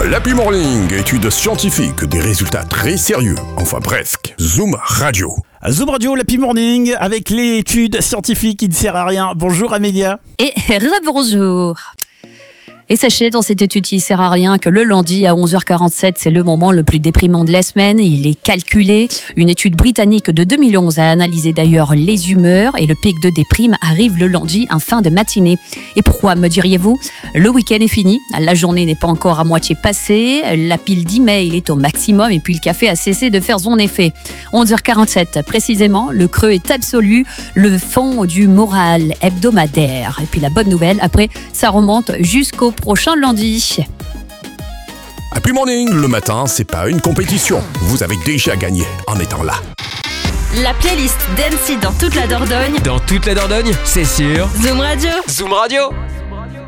l'Happy Morning, études scientifiques, des résultats très sérieux, enfin presque. Zoom Radio. Zoom Radio, l'Happy Morning, avec l'étude scientifique qui ne sert à rien. Bonjour Amélia. Et bonjour. Et sachez dans cette étude qui ne sert à rien que le lundi à 11h47, c'est le moment le plus déprimant de la semaine. Il est calculé. Une étude britannique de 2011 a analysé d'ailleurs les humeurs et le pic de déprime arrive le lundi en fin de matinée. Et pourquoi, me diriez-vous ? Le week-end est fini, la journée n'est pas encore à moitié passée, la pile d'emails est au maximum et puis le café a cessé de faire son effet. 11h47 précisément, le creux est absolu, le fond du moral hebdomadaire. Et puis la bonne nouvelle, après, ça remonte jusqu'au prochain lundi. Happy Morning, le matin, c'est pas une compétition. Vous avez déjà gagné en étant là. La playlist d'MC dans toute la Dordogne. Dans toute la Dordogne, c'est sûr. Zoom Radio. Zoom Radio.